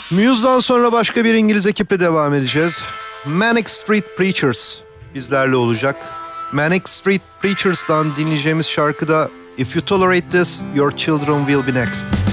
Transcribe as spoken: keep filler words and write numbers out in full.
Muse'dan sonra başka bir İngiliz ekiple devam edeceğiz. Manic Street Preachers bizlerle olacak. Manic Street Preachers'tan dinleyeceğimiz şarkıda If You Tolerate This, Your Children Will Be Next.